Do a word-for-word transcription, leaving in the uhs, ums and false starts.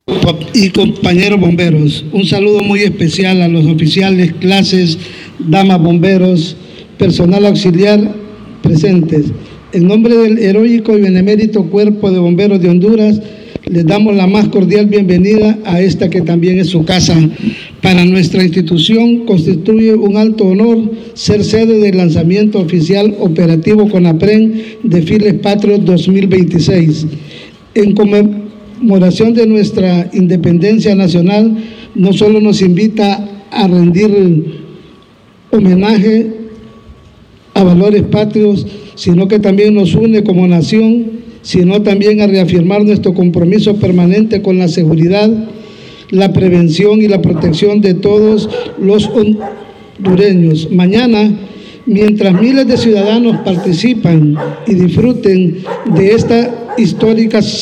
y compañeros bomberos. Un saludo muy especial a los oficiales, clases, damas bomberos, personal auxiliar presentes. En nombre del heroico y benemérito Cuerpo de Bomberos de Honduras, les damos la más cordial bienvenida a esta que también es su casa. Para nuestra institución constituye un alto honor ser sede del lanzamiento oficial operativo CONAPREN Desfiles Patrios dos mil veintiséis. En conmemoración de nuestra independencia nacional, no solo nos invita a rendir homenaje a valores patrios, sino que también nos une como nación, sino también a reafirmar nuestro compromiso permanente con la seguridad, la prevención y la protección de todos los hondureños. Mañana, mientras miles de ciudadanos participan y disfruten de esta histórica